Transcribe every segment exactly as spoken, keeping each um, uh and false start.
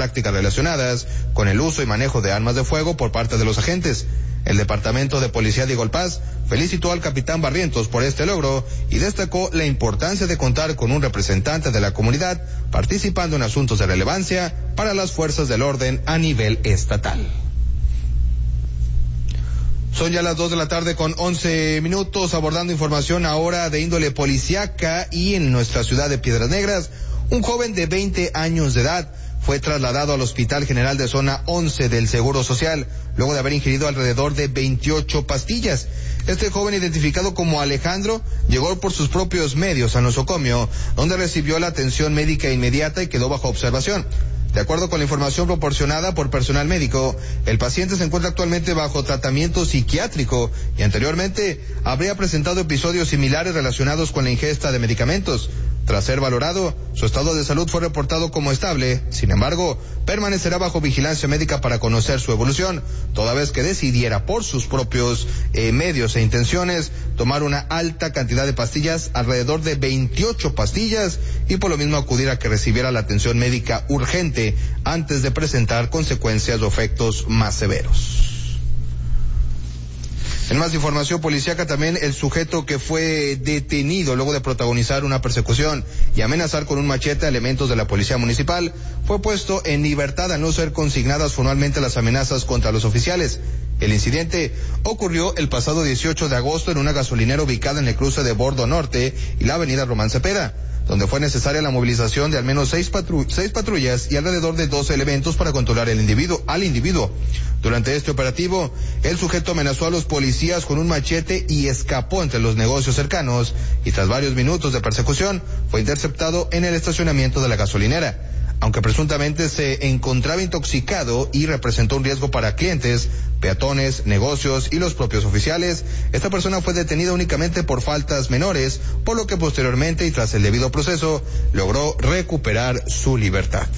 prácticas relacionadas con el uso y manejo de armas de fuego por parte de los agentes. El Departamento de Policía de Igolpaz felicitó al capitán Barrientos por este logro y destacó la importancia de contar con un representante de la comunidad participando en asuntos de relevancia para las fuerzas del orden a nivel estatal. Son ya las dos de la tarde con once minutos, abordando información ahora de índole policíaca y en nuestra ciudad de Piedras Negras. Un joven de veinte años de edad fue trasladado al Hospital General de Zona once del Seguro Social, luego de haber ingerido alrededor de veintiocho pastillas. Este joven, identificado como Alejandro, llegó por sus propios medios a nosocomio, donde recibió la atención médica inmediata y quedó bajo observación. De acuerdo con la información proporcionada por personal médico, el paciente se encuentra actualmente bajo tratamiento psiquiátrico y anteriormente habría presentado episodios similares relacionados con la ingesta de medicamentos. Tras ser valorado, su estado de salud fue reportado como estable. Sin embargo, permanecerá bajo vigilancia médica para conocer su evolución, toda vez que decidiera por sus propios eh, medios e intenciones tomar una alta cantidad de pastillas, alrededor de veintiocho pastillas, y por lo mismo acudir a que recibiera la atención médica urgente antes de presentar consecuencias o efectos más severos. En más información policíaca, también el sujeto que fue detenido luego de protagonizar una persecución y amenazar con un machete a elementos de la policía municipal fue puesto en libertad al no ser consignadas formalmente las amenazas contra los oficiales. El incidente ocurrió el pasado dieciocho de agosto en una gasolinera ubicada en el cruce de Bordo Norte y la avenida Román Cepeda, donde fue necesaria la movilización de al menos seis, patru seis patrullas y alrededor de doce elementos para controlar el individuo, al individuo. Durante este operativo, el sujeto amenazó a los policías con un machete y escapó entre los negocios cercanos, y tras varios minutos de persecución fue interceptado en el estacionamiento de la gasolinera. Aunque presuntamente se encontraba intoxicado y representó un riesgo para clientes, peatones, negocios y los propios oficiales, esta persona fue detenida únicamente por faltas menores, por lo que posteriormente y tras el debido proceso logró recuperar su libertad.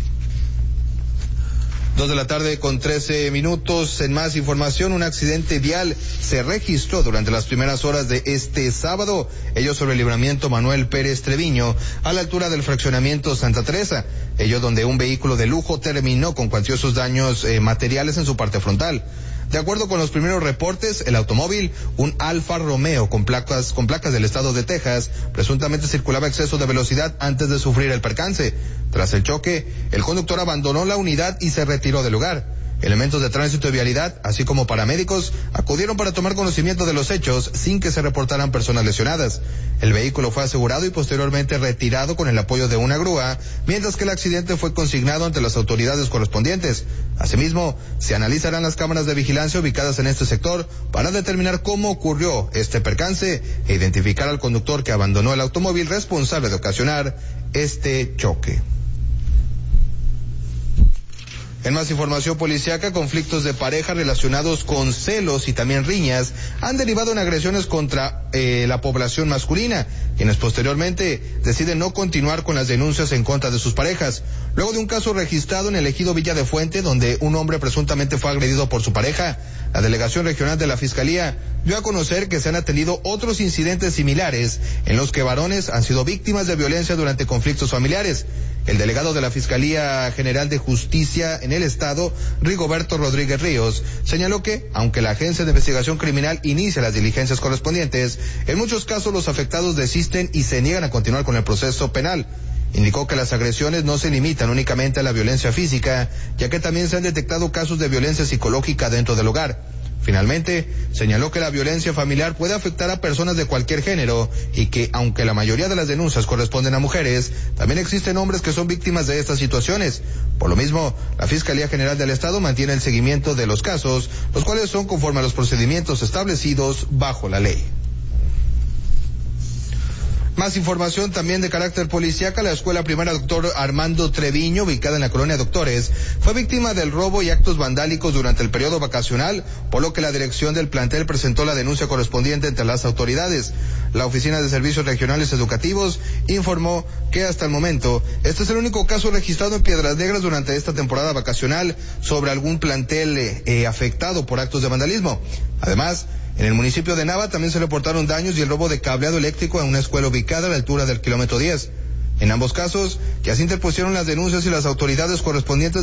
Dos de la tarde con trece minutos. En más información, un accidente vial se registró durante las primeras horas de este sábado, ello sobre el libramiento Manuel Pérez Treviño, a la altura del fraccionamiento Santa Teresa, ello donde un vehículo de lujo terminó con cuantiosos daños eh, materiales en su parte frontal. De acuerdo con los primeros reportes, el automóvil, un Alfa Romeo con placas, con placas del estado de Texas, presuntamente circulaba a exceso de velocidad antes de sufrir el percance. Tras el choque, el conductor abandonó la unidad y se retiró del lugar. Elementos de tránsito y vialidad, así como paramédicos, acudieron para tomar conocimiento de los hechos sin que se reportaran personas lesionadas. El vehículo fue asegurado y posteriormente retirado con el apoyo de una grúa, mientras que el accidente fue consignado ante las autoridades correspondientes. Asimismo, se analizarán las cámaras de vigilancia ubicadas en este sector para determinar cómo ocurrió este percance e identificar al conductor que abandonó el automóvil responsable de ocasionar este choque. En más información policíaca, conflictos de pareja relacionados con celos y también riñas han derivado en agresiones contra eh, la población masculina, quienes posteriormente deciden no continuar con las denuncias en contra de sus parejas. Luego de un caso registrado en el ejido Villa de Fuente, donde un hombre presuntamente fue agredido por su pareja, la Delegación Regional de la Fiscalía dio a conocer que se han atendido otros incidentes similares en los que varones han sido víctimas de violencia durante conflictos familiares. El delegado de la Fiscalía General de Justicia en el Estado, Rigoberto Rodríguez Ríos, señaló que, aunque la Agencia de Investigación Criminal inicia las diligencias correspondientes, en muchos casos los afectados desisten y se niegan a continuar con el proceso penal. Indicó que las agresiones no se limitan únicamente a la violencia física, ya que también se han detectado casos de violencia psicológica dentro del hogar. Finalmente, señaló que la violencia familiar puede afectar a personas de cualquier género y que, aunque la mayoría de las denuncias corresponden a mujeres, también existen hombres que son víctimas de estas situaciones. Por lo mismo, la Fiscalía General del Estado mantiene el seguimiento de los casos, los cuales son conforme a los procedimientos establecidos bajo la ley. Más información también de carácter policíaca. La escuela primaria Doctor Armando Treviño, ubicada en la colonia Doctores, fue víctima del robo y actos vandálicos durante el periodo vacacional, por lo que la dirección del plantel presentó la denuncia correspondiente ante las autoridades. La Oficina de Servicios Regionales Educativos informó que hasta el momento este es el único caso registrado en Piedras Negras durante esta temporada vacacional sobre algún plantel eh, afectado por actos de vandalismo. Además, en el municipio de Nava también se reportaron daños y el robo de cableado eléctrico en una escuela ubicada a la altura del kilómetro diez. En ambos casos ya se interpusieron las denuncias y las autoridades correspondientes